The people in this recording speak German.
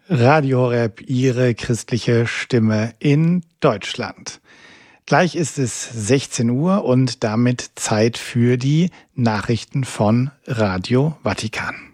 Radio Horeb, Ihre christliche Stimme in Deutschland. Gleich ist es 16 Uhr und damit Zeit für die Nachrichten von Radio Vatikan.